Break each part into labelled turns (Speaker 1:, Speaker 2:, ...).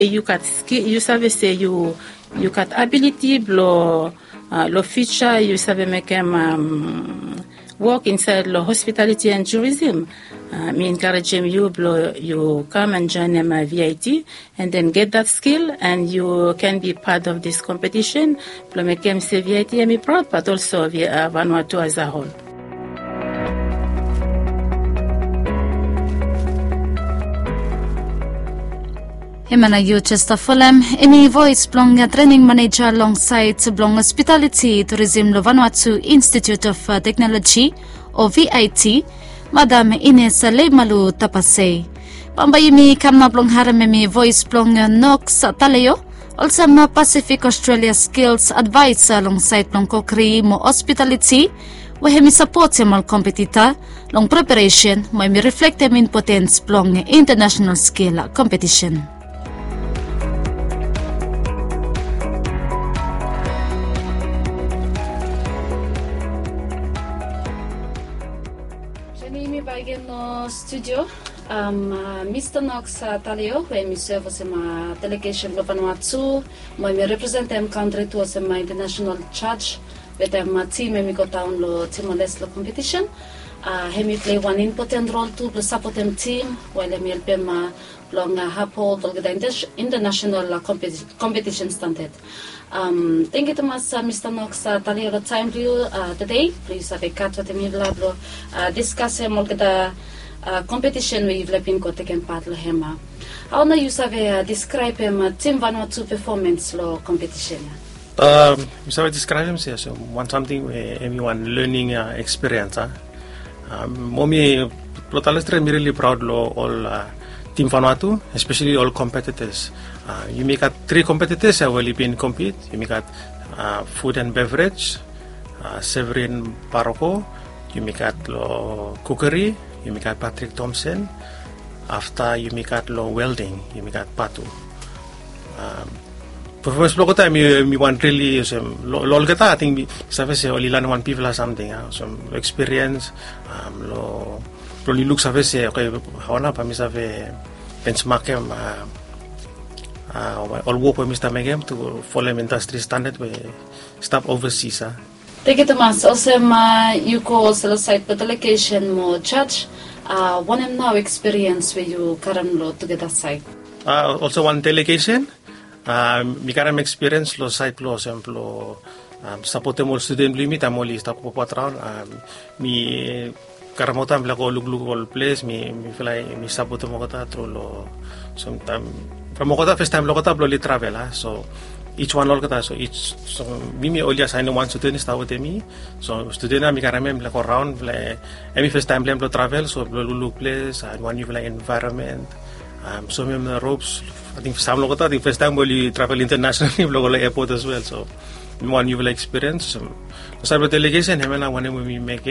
Speaker 1: You got skill, you savez say you got ability lo feature you savez make them work inside the hospitality and tourism. Me encourage you come and join them VIT and then get that skill and you can be part of this competition. Lo make them say VIT and be proud, but also Vanuatu as a whole.
Speaker 2: Himana yu Chester Fulham, imi voice blong training manager alongside blong hospitality tourism lo Vanuatu Institute of Technology o VIT, Madam Ines Leimalu Tapasay. Pambayimi kamna blong haramemi voice blong Nox Taleo, also ma Pacific Australia Skills Advisor alongside blong kokri mo hospitality, wahemi support mal competitor long preparation mo mi reflect in potence blong international skill competition. No studio, Mr. Nox Taleo, where me serve as my delegation of Vanuatu, my represent country to as my international charge, with my team and we go down lo Timor-Leste competition. He play one important role to the support team, while me help him long hapo the international competition standard. Thank you so much, Mr. Nox Taleo, the time to you today. Please have a cut with me, discuss the competition where you've been taken part in him. How now you have describe him Team Vanuatu performance lo competition?
Speaker 3: You have describe him as one something where everyone learning experience. Mommy, I'm really proud of all Team Vanuatu, especially all competitors. You make 3 competitors who will be in compete. You make food and beverage, Severin Paroko. You make cookery. You make Patrick Thompson. After you make welding, you make Patu. Performance block time me want really lol kata I think service only learn one people or something some experience probably look service okay how na pa mi save benchmark all work with Mr. Megem to follow industry standard we stop overseas.
Speaker 2: Thank you Thomas. Also you call site the delegation mo judge one and now experience where you karam to get a site.
Speaker 3: Also one delegation mi karam experience lo site lo semplo support mo student limit amoli stop po patron mi karamotam la ko lug place mi fly mi support mo kata through lo sometime from kota first time lo kata lo travel so each one lo kata so each so mi only assign one student is with me so student mi karam la ko round la every first time lo travel so lo place and one you like environment so me ropes I think some lo kata the first time we travel internationally lo airport as well so one you will experience so delegation hemena one we make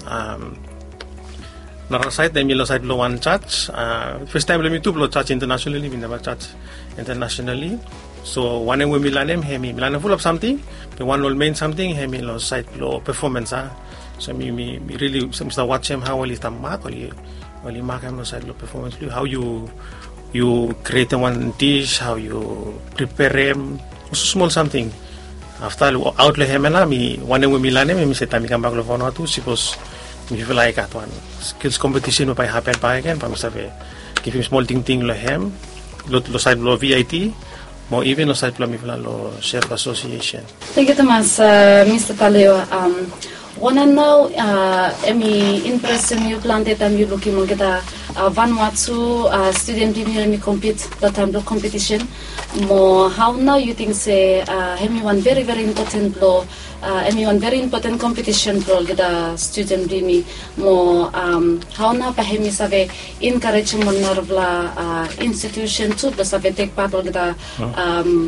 Speaker 3: Nara site they milo site lo one church first time let me two lo church internationally we never church internationally so one we milanem hemi milan full of something the one will main something hemi lo site lo performance so me really Mr. watch him how will he tamak or you mark him lo site lo performance how you create one dish how you prepare him small something after out le hemela mi one we milanem mi set mi kambak lo Vanuatu suppose mi feel like that one skills competition will happen by again pa misabe give him small thing lo hem lo side lo VIT more even lo side lo mi feel lo chef association.
Speaker 2: Thank you Thomas. Mr. Taleo wanna know emi impression you planted and you looking mo kita Vanuatu student premier mi compete the time lo competition mo how now you think say hemi one very important blow one very important competition blow kita student primi mo how now pa hemi save encourage mo narvla institution to the save take part of the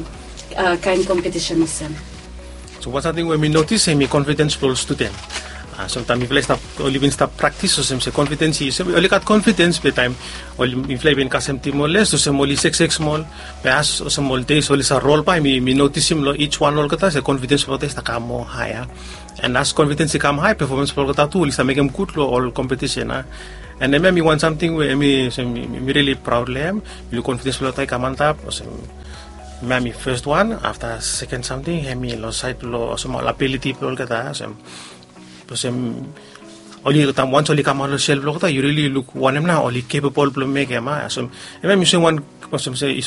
Speaker 2: kind competition sen.
Speaker 3: So what's something when we notice me confidence for student sometimes if stop only been stop practice so some say confidence is only got confidence by time only if been kasem timoles so some only 6 small pass so some all days only sa role pa me notice him lo each one all kata sa confidence lo testa kamo higher and as confidence come high performance lo kata tu only sa make him good lo all competition and then me want something where me really proud lem you confidence lo tai kamantap so me first one after second something me lo side lo some ability lo kata so only time once only come on the shelf lo you really look one na only capable to make ma so me mission one say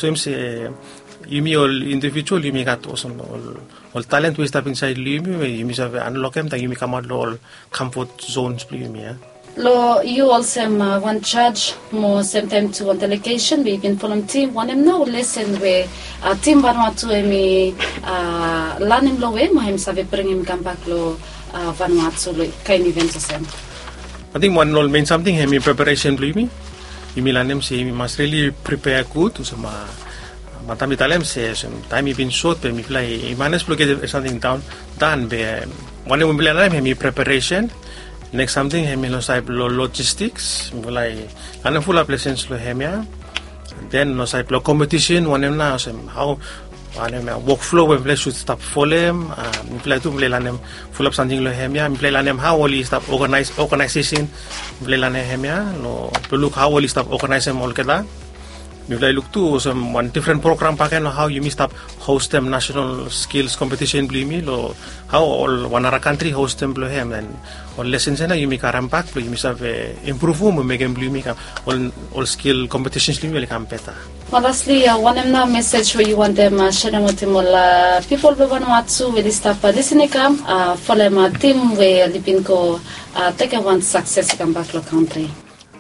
Speaker 3: you me all individual you me got all talent we step inside you me have unlock them that you me come out all comfort zones you me
Speaker 2: Lo, you also one charge more sometime to one delegation. We've been from team one and now listen where team Vanuatu me learning lo way. Mahim save bring him come back lo Vanuatu lo kind events sem.
Speaker 3: I think one all mean something. Hemi preparation believe me. You me learn him say we must really prepare good to some. Matami talem say some time you been short. But me fly manage to get something done. Be one of me learn hemi preparation. Next something hemi lo side logistics mulai ana full of lessons lo hemia then no side lo competition one na how one workflow we play should stop folem play tu play lanem full of something lo hemia play lanem how only stop organization play lanem hemia lo look how only stop organization all keda we play look to some one different program pakai no how you must stop host them national skills competition beli me lo how all one other country host them beli hem and all lessons na you make rampak beli you must have improve make them beli me all skill competitions beli me better.
Speaker 2: Well, lastly, one of the message where you want them share with them all people who want to really stop listening for them team where they been go take a one success come back to country.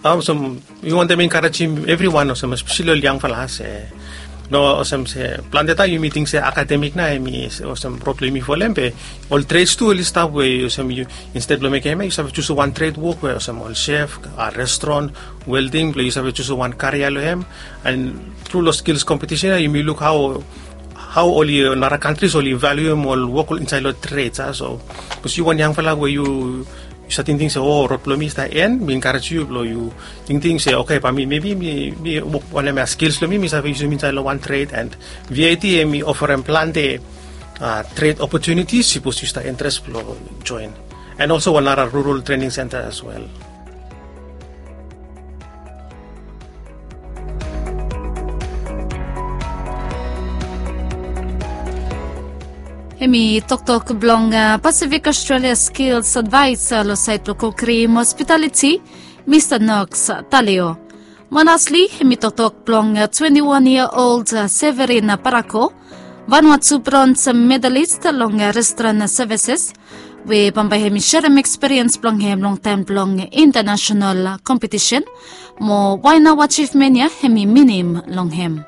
Speaker 3: We want them encourage everyone, especially young fellas. No, say plan that you meeting say academic na me some proclaim for them. All trades too will start where you instead of making you have choose one trade work where some all chef, a restaurant, welding. You have choose one career lo hem and through the skills competition you may look how only other countries only value all work inside the trades. So because you one young fella where you starting things say roplomista and me encourage you blow you think say okay pa me maybe me one of my skills lo me have use inside one trade and VAT me offer and plan the trade opportunities suppose you start interest blow join and also one other rural training center as well.
Speaker 4: Hemi tok blong Pacific Australia Skills Advisor lo site local cream hospitality Mr. Knox Talio. Monasli hemi tok blong 21-year-old Severin Paraco Vanuatu bronze medalist long restaurant services we pambay hemi share experience blong hem long time blong international competition mo why now achievement ya hemi minim long hem.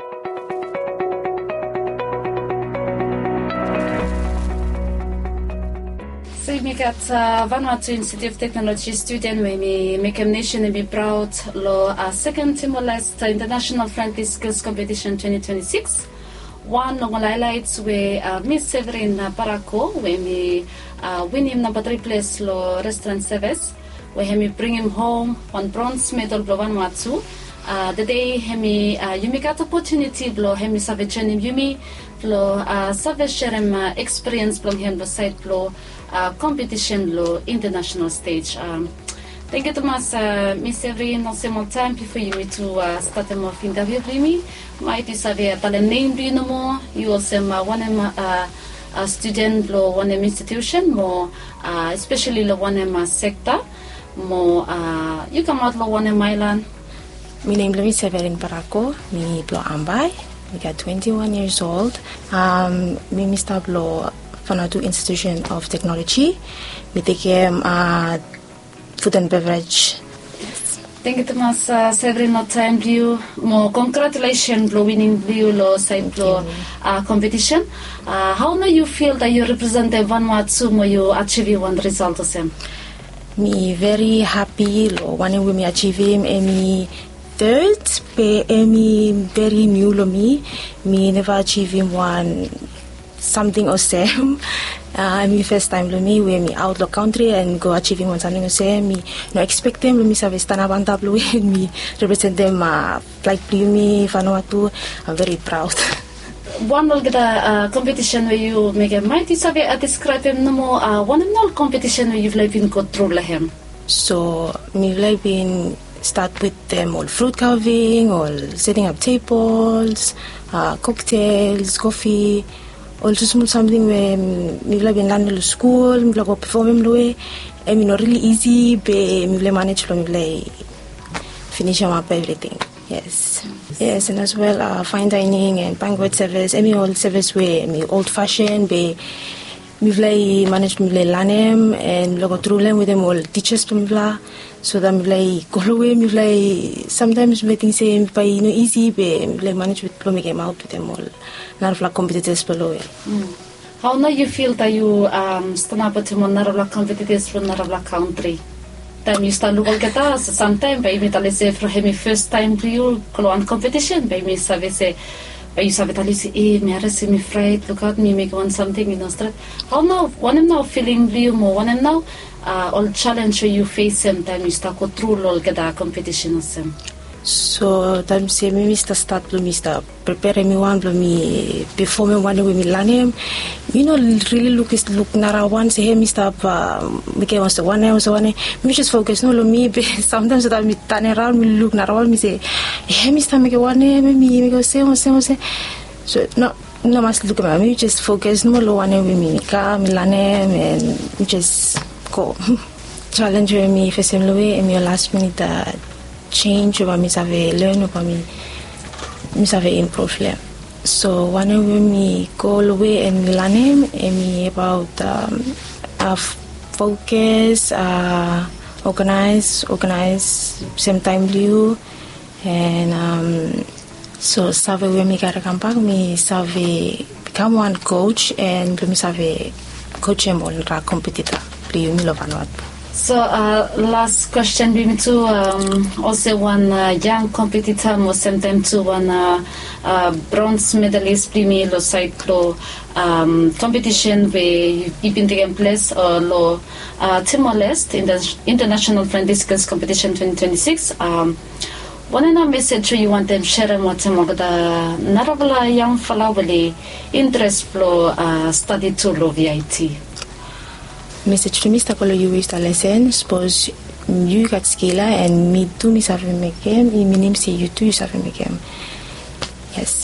Speaker 2: We got Vanuatu Institute of Technology student where we make a nation and be proud lo second Timor-Leste International Friendly Skills Competition 2026. One of the highlights where Miss Severin Paraco where we win him number 3 place lo restaurant service where we bring him home one bronze medal lo Vanuatu. The day hemi yumi got opportunity blo hemi save journey yumi blo save share experience blo hem lo site blo competition lo international stage. Thank you Thomas Miss Every no same time before you to start them off interview with me. Might you save talent name do you know more? You also one a student lo one institution more especially lo one sector more you come out lo one island.
Speaker 5: My name is Severin Paraco. Me blow Ambai. We got 21 years old. Me Mr. Blow Vanuatu Institution of Technology. Me take food and beverage.
Speaker 2: Yes. Thank you, Thomas. Severin, no time you. More congratulations, blow winning blue lo side blow competition. How do you feel that you represent the Vanuatu mo you achieve one result the same?
Speaker 5: Me very happy. Lo one we me achieve him me. Third, me very new lo me never achieve him one something osem. Me first time me where me out of country and go achieving one something osem. Me no expect them me service tanabanta blue and me represent them flight me Vanuatu. I'm very proud.
Speaker 2: One of the competition where you make a mighty sabi describe him no more one and all competition where you've been go through him.
Speaker 5: So me been start with them all fruit carving, all setting up tables, cocktails, coffee, also small something where me been learning to school, me go perform him way, and me not really easy, but me manage to finish up everything. Yes, and as well fine dining and banquet service. Me all service way, me old fashioned, but me manage to learn and go through them with them all teachers from so that me go away. Me sometimes me think say by easy, but me manage to make them out with them all. Not like competitors below.
Speaker 2: How now you feel that you stand up to more competitors from another country? Time you start looking at us, sometimes by me tell say for him first time to you go on competition by me say by you sabi tell say me are me afraid look at me make one something in Australia. How now one now feeling you more one now all challenge you face same time you start go through all get that competition same.
Speaker 5: So time say me start me start prepare me one me before me one with me learn him. You know really look nara one say hey me start make once one me just focus no me sometimes that me turn around me look nara one me say hey me start make one me go say so no must look at me just focus no lo one with me me learn him and me just go challenge me for some way and me last minute that change over me save learn over me save improve them. So when me go away and learn him and me about focus organize same time you and so save when me gotta come back me save become one coach and me save coach him all the competitor play me love Vanuatu.
Speaker 2: So last question be me to also one young competitor more same time to one bronze medalist play lo cyclo competition where you been taking place lo Timor-Leste in the International Friendly Skills Competition 2026. One and a message you want them share and what some of the Narabla young falawali interest flow study to lo VIT.
Speaker 5: Message to Mr. Kolo you wish to listen, suppose you got skill and me too me serve me game, me name say you too you serve me game. Yes.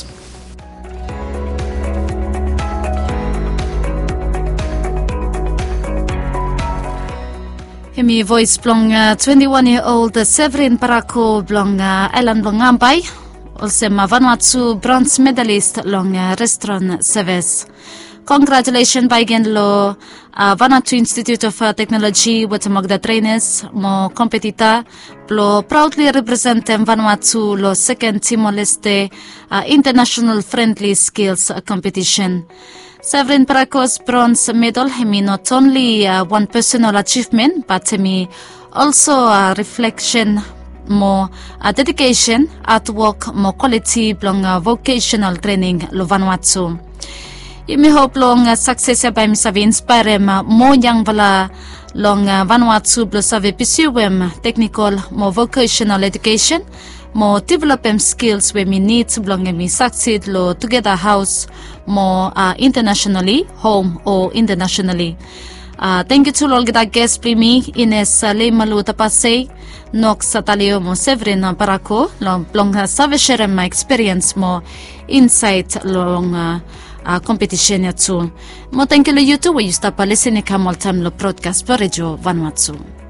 Speaker 4: Hemi voice blong 21-year-old Severin Parako blong Ellen blong Ambai, also Vanuatu bronze medalist long restaurant service. Congratulations by Genlo Vanuatu Institute of Technology with Magda trainers mo competitor plo proudly represent Vanuatu lo second Timor-Leste International Friendly Skills Competition. Severin Parako's bronze medal hemi not only one personal achievement but hemi also a reflection more dedication at work more quality blong vocational training lo Vanuatu. Imi hope long success by misavi inspire mo young vala long Vanuatu blo save pursue technical mo vocational education mo develop skills we me need blong me succeed lo together house mo internationally home or internationally. Thank you to all the guests primi Ines Leimalu tapasay Nox Talio mo Severin Parako long save share my experience mo insight long competition ya too. Mo thank you to you stop listening kamol time lo broadcast per Radio Vanuatu.